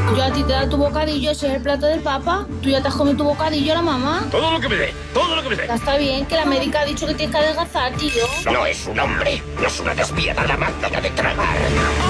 Yo a ti te da tu bocadillo, ese es el plato del papa. Tú ya te has comido tu bocadillo, la mamá. Todo lo que me dé, todo lo que me dé. Ya está bien, que la médica ha dicho que tienes que adelgazar, tío. No es un hombre, no es una despiadada máquina de tragar.